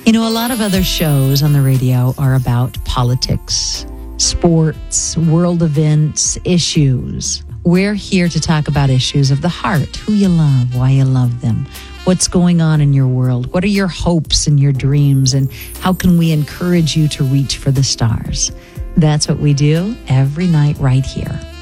A lot of other shows on the radio are about politics, sports, world events, issues. We're here to talk about issues of the heart, who you love, why you love them, what's going on in your world, what are your hopes and your dreams, and how can we encourage you to reach for the stars? That's what we do every night right here